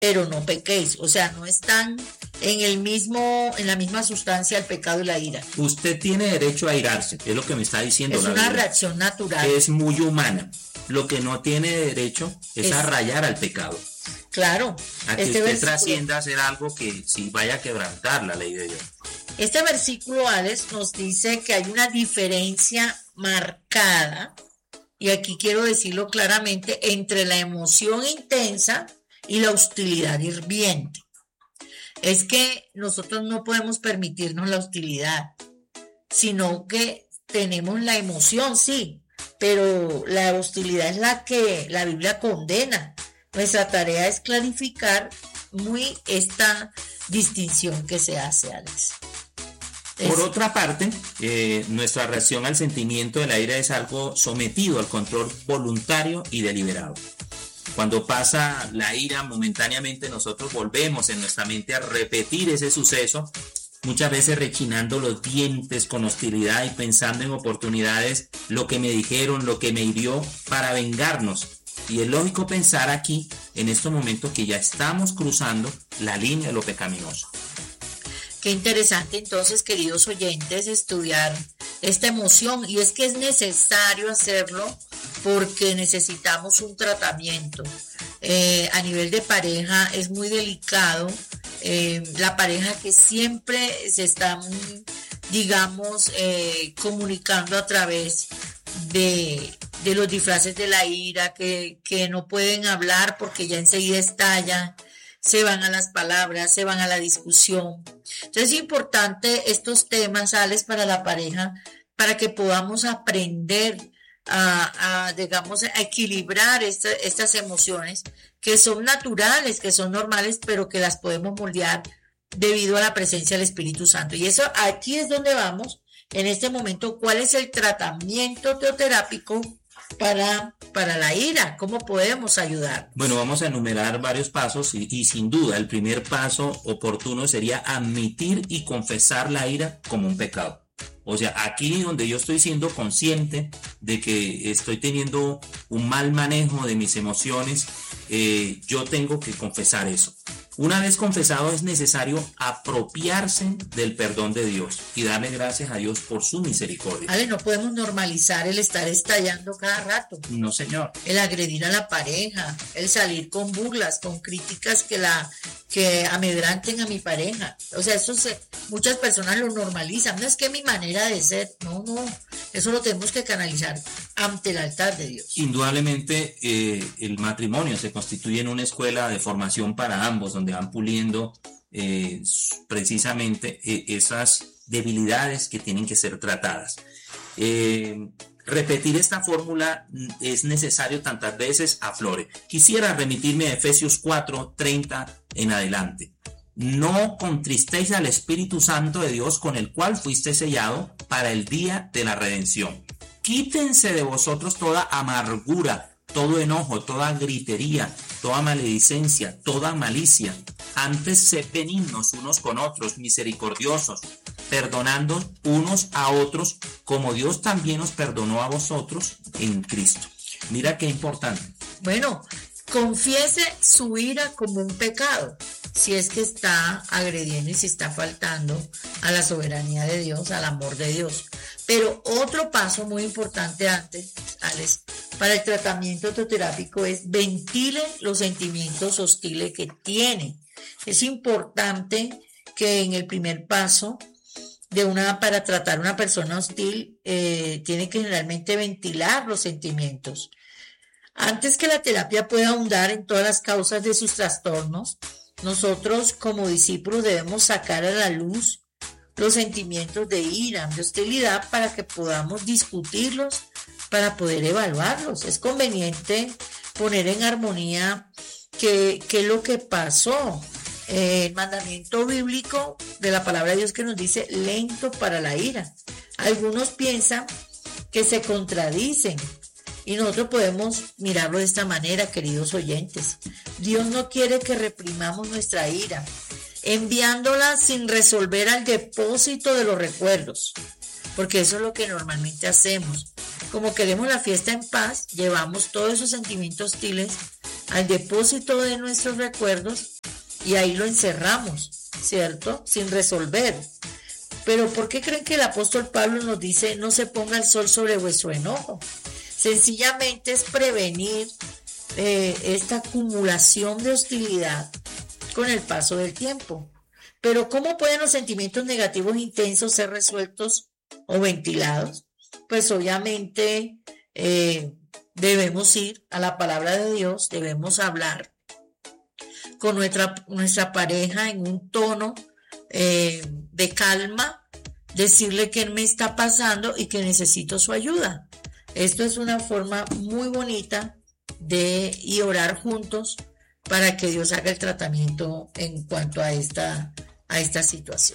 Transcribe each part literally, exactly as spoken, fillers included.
pero no pequéis. O sea, no están en el mismo, en la misma sustancia el pecado y la ira. Usted tiene derecho a airarse, es lo que me está diciendo Es la una Biblia. reacción natural. Es muy humana. Lo que no tiene derecho es, Es- a rayar al pecado. Claro. A que Este usted versículo, trascienda a hacer algo que sí vaya a quebrantar la ley de Dios. este versículo, Alex, nos dice que hay una diferencia marcada, y aquí quiero decirlo claramente, entre la emoción intensa y la hostilidad hirviente. Es que nosotros no podemos permitirnos la hostilidad, sino que tenemos la emoción, sí, pero la hostilidad es la que la Biblia condena. Nuestra tarea es clarificar muy esta distinción que se hace, Alex. Por Es- otra parte, eh, nuestra reacción al sentimiento de la ira es algo sometido al control voluntario y deliberado. Cuando pasa la ira, momentáneamente nosotros volvemos en nuestra mente a repetir ese suceso, muchas veces rechinando los dientes con hostilidad y pensando en oportunidades, lo que me dijeron, lo que me hirió, para vengarnos. Y es lógico pensar aquí, en estos momentos, que ya estamos cruzando la línea de lo pecaminoso. Qué interesante entonces, queridos oyentes, estudiar esta emoción, y es que es necesario hacerlo porque necesitamos un tratamiento. Eh, a nivel de pareja es muy delicado, eh, la pareja que siempre se está, mm, digamos, eh, comunicando a través de, de los disfraces de la ira, que, que no pueden hablar porque ya enseguida estallan, se van a las palabras, se van a la discusión. Entonces es importante estos temas, Alex, para la pareja, para que podamos aprender a, a digamos, a equilibrar esta- estas emociones que son naturales, que son normales, pero que las podemos moldear debido a la presencia del Espíritu Santo. Y eso aquí es donde vamos en este momento. ¿Cuál es el tratamiento teoterápico para, para la ira? ¿Cómo podemos ayudar? Bueno, vamos a enumerar varios pasos y, y sin duda el primer paso oportuno sería admitir y confesar la ira como un pecado. O sea, aquí donde yo estoy siendo consciente de que estoy teniendo un mal manejo de mis emociones, eh, yo tengo que confesar eso. Una vez confesado, es necesario apropiarse del perdón de Dios y darle gracias a Dios por su misericordia. Ale, no podemos normalizar el estar estallando cada rato, No, señor. el agredir a la pareja, el salir con burlas, con críticas que la que amedranten a mi pareja. O sea, eso se, muchas personas lo normalizan. No es que mi manera de ser, no, no, eso lo tenemos que canalizar ante el altar de Dios. Indudablemente eh, el matrimonio se constituye en una escuela de formación para ambos, donde van puliendo eh, precisamente eh, esas debilidades que tienen que ser tratadas. Eh, repetir esta fórmula es necesario tantas veces aflore. Quisiera remitirme a Efesios cuatro treinta en adelante. No contristéis al Espíritu Santo de Dios, con el cual fuiste sellado para el día de la redención. Quítense de vosotros toda amargura, todo enojo, toda gritería, toda maledicencia, toda malicia. Antes sed benignos unos con otros, misericordiosos, perdonando unos a otros, como Dios también os perdonó a vosotros en Cristo. Mira qué importante. Bueno, confiese su ira como un pecado, si es que está agrediendo y si está faltando a la soberanía de Dios, al amor de Dios. Pero otro paso muy importante antes, Alex, para el tratamiento teoterápico es ventile los sentimientos hostiles que tiene. Es importante que en el primer paso de una para tratar a una persona hostil eh, tiene que generalmente ventilar los sentimientos. Antes que la terapia pueda ahondar en todas las causas de sus trastornos, nosotros como discípulos debemos sacar a la luz los sentimientos de ira, de hostilidad, para que podamos discutirlos, para poder evaluarlos. Es conveniente poner en armonía qué, qué es lo que pasó. Eh, el mandamiento bíblico de la palabra de Dios que nos dice lento para la ira. Algunos piensan que se contradicen y nosotros podemos mirarlo de esta manera, queridos oyentes. Dios no quiere que reprimamos nuestra ira, enviándola sin resolver al depósito de los recuerdos, porque eso es lo que normalmente hacemos. Como queremos la fiesta en paz, llevamos todos esos sentimientos hostiles al depósito de nuestros recuerdos y ahí lo encerramos, ¿cierto? Sin resolver. Pero ¿por qué creen que el apóstol Pablo nos dice no se ponga el sol sobre vuestro enojo? Sencillamente es prevenir eh, esta acumulación de hostilidad con el paso del tiempo. Pero ¿cómo pueden los sentimientos negativos intensos ser resueltos o ventilados? Pues obviamente eh, debemos ir a la palabra de Dios, debemos hablar con nuestra, nuestra pareja en un tono eh, de calma, decirle qué me está pasando y que necesito su ayuda. Esto es una forma muy bonita de y orar juntos para que Dios haga el tratamiento en cuanto a esta, a esta situación.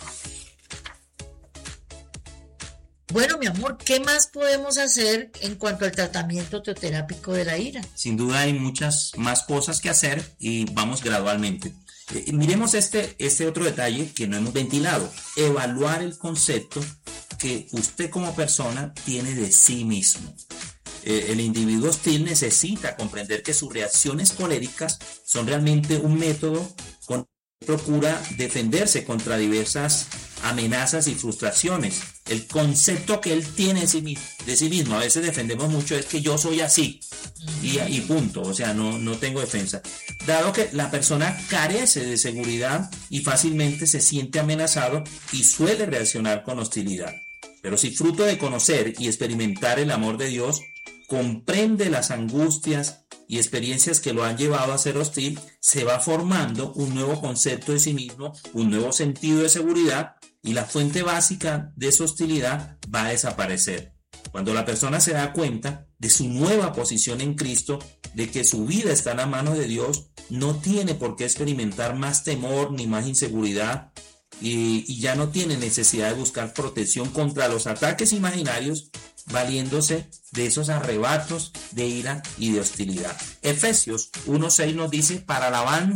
Bueno, mi amor, ¿qué más podemos hacer en cuanto al tratamiento teoterápico de la ira? Sin duda hay muchas más cosas que hacer y vamos gradualmente. Eh, miremos este, este otro detalle que no hemos ventilado. Evaluar el concepto que usted como persona tiene de sí mismo. Eh, el individuo hostil necesita comprender que sus reacciones coléricas son realmente un método con que procura defenderse contra diversas amenazas y frustraciones. El concepto que él tiene de sí, mismo, de sí mismo, a veces defendemos mucho, es que yo soy así y, y punto, o sea, no, no tengo defensa. Dado que la persona carece de seguridad y fácilmente se siente amenazado y suele reaccionar con hostilidad. Pero si fruto de conocer y experimentar el amor de Dios, comprende las angustias y experiencias que lo han llevado a ser hostil, se va formando un nuevo concepto de sí mismo, un nuevo sentido de seguridad, y la fuente básica de esa hostilidad va a desaparecer. Cuando la persona se da cuenta de su nueva posición en Cristo, de que su vida está en la mano de Dios, no tiene por qué experimentar más temor ni más inseguridad, y, y ya no tiene necesidad de buscar protección contra los ataques imaginarios, valiéndose de esos arrebatos de ira y de hostilidad. Efesios uno seis nos dice: para alabanza